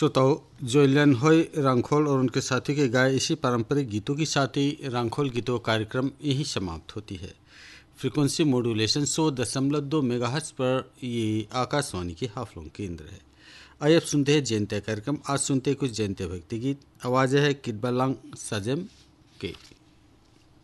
श्रोताओं, जोइलन होय रांखोल और उनके साथी के गाए इसी पारंपरिक गीतों की साथ ही रांखोल गीतों कार्यक्रम यही समाप्त होती है। फ्रीक्वेंसी मॉड्यूलेशन 100.2 मेगाहर्ट्ज पर ये आकाशवाणी की हाफलों केंद्र है। आइए अब सुनते हैं जयंती कार्यक्रम। आज सुनते हैं कुछ जयंती भक्ति गीत। आवाज़ है किडबलांग साजेम के।